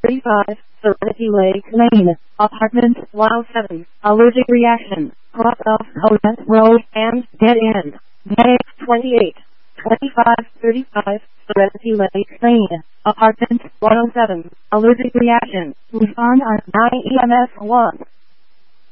35, Serenity Lake Lane, Apartment 107, allergic reaction, cross off Codet Road and dead end. May 28, 35, Serenity Lake Lane, Apartment 107, allergic reaction, respond on 9 EMS 1.